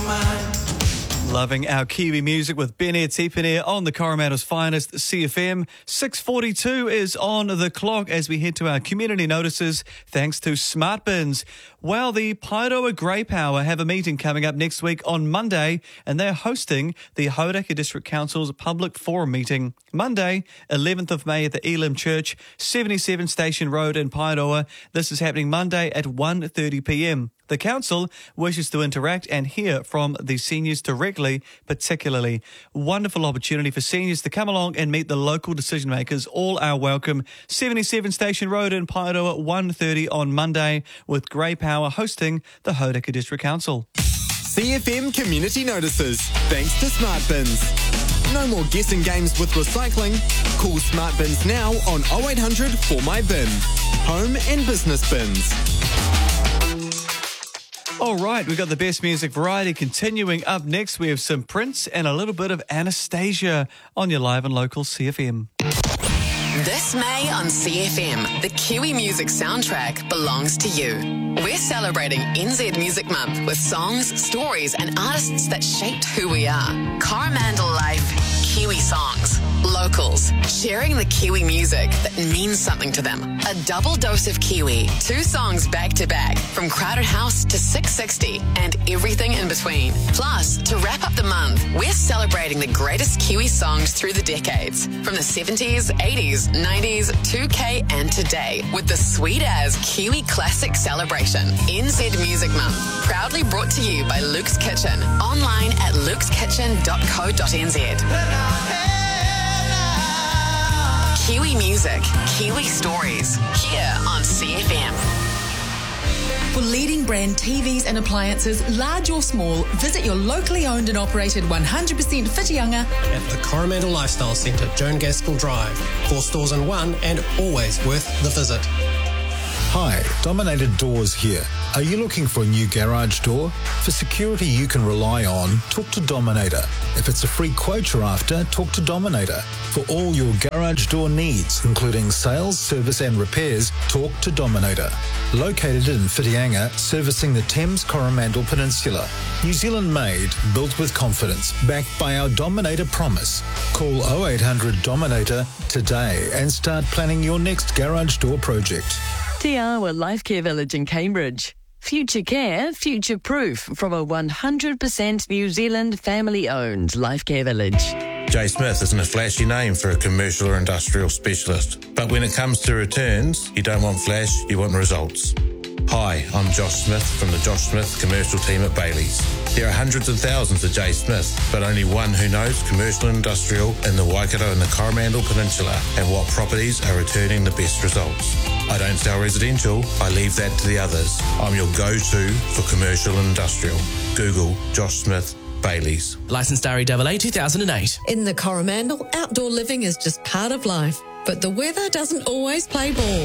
Loving our Kiwi music with Benny Tipene on the Coromandel's finest CFM. 6:42 is on the clock as we head to our community notices thanks to Smart Bins. Well, the Paeroa Grey Power have a meeting coming up next week on Monday, and they're hosting the Hauraki District Council's public forum meeting. Monday, 11th of May at the Elim Church, 77 Station Road in Paeroa. This is happening Monday at 1:30 p.m. The council wishes to interact and hear from the seniors directly, particularly. Wonderful opportunity for seniors to come along and meet the local decision makers. All are welcome. 77 Station Road in Paeroa, 1:30 on Monday, with Grey Power hosting the Hauraki District Council. CFM Community Notices, thanks to Smart Bins. No more guessing games with recycling. Call Smart Bins now on 0800 for my bin. Home and business bins. All right, we've got the best music variety continuing up next. We have some Prince and a little bit of Anastasia on your live and local CFM. This May on CFM, the Kiwi music soundtrack belongs to you. We're celebrating NZ Music Month with songs, stories and artists that shaped who we are. Coromandel Life, Kiwi songs, locals, sharing the Kiwi music that means something to them. A double dose of Kiwi, 2 songs back to back, from Crowded House to 660 and everything in between. Plus, to wrap up the month, we're celebrating the greatest Kiwi songs through the decades, from the 70s, 80s, 90s, 2K and today, with the sweet as Kiwi Classic Celebration. NZ Music Month, proudly brought to you by Luke's Kitchen, online at luke'skitchen.co.nz. Kiwi music, Kiwi stories, here on CFM. For leading brand TVs and appliances, large or small, visit your locally owned and operated 100% Whitianga at the Coromandel Lifestyle Centre, Joan Gaskell Drive. 4 stores in one and always worth the visit. Hi, Dominator Doors here. Are you looking for a new garage door? For security you can rely on, talk to Dominator. If it's a free quote you're after, talk to Dominator. For all your garage door needs, including sales, service and repairs, talk to Dominator. Located in Whitianga, servicing the Thames Coromandel Peninsula. New Zealand made, built with confidence, backed by our Dominator promise. Call 0800 Dominator today and start planning your next garage door project. Te Awa Life Care Village in Cambridge. Future care, future proof from a 100% New Zealand family-owned life care village. Jay Smith isn't a flashy name for a commercial or industrial specialist. But when it comes to returns, you don't want flash, you want results. Hi, I'm Josh Smith from the Josh Smith commercial team at Bailey's. There are hundreds of thousands of Jay Smith, but only one who knows commercial and industrial in the Waikato and the Coromandel Peninsula and what properties are returning the best results. I don't sell residential, I leave that to the others. I'm your go-to for commercial and industrial. Google Josh Smith Bailey's. Licensed REAA 2008. In the Coromandel, outdoor living is just part of life, but the weather doesn't always play ball.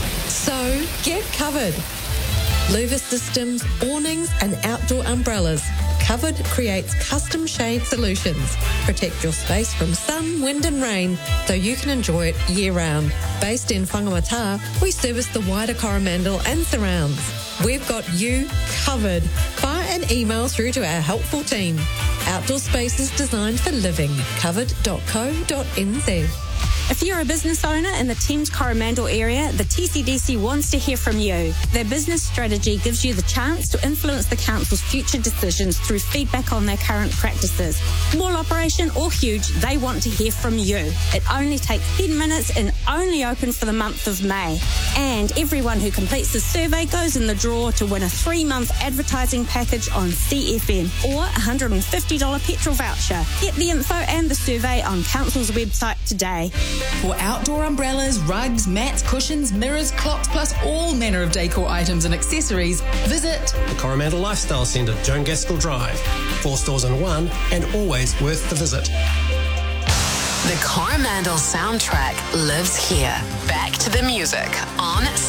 So get covered. Louver systems, awnings and outdoor umbrellas. Covered creates custom shade solutions. Protect your space from sun, wind and rain so you can enjoy it year round. Based in Whangamata, we service the wider Coromandel and surrounds. We've got you covered. Fire an email through to our helpful team. Outdoor spaces designed for living. Covered.co.nz. If you're a business owner in the Thames Coromandel area, the TCDC wants to hear from you. Their business strategy gives you the chance to influence the council's future decisions through feedback on their current practices. Small operation or huge, they want to hear from you. It only takes 10 minutes and only open for the month of May. And everyone who completes the survey goes in the draw to win a 3-month advertising package on CFM or a $150 petrol voucher. Get the info and the survey on council's website today. For outdoor umbrellas, rugs, mats, cushions, mirrors, clocks, plus all manner of decor items and accessories, visit The Coromandel Lifestyle Centre, Joan Gaskell Drive. 4 stores in one and always worth the visit. The Coromandel soundtrack lives here. Back to the music on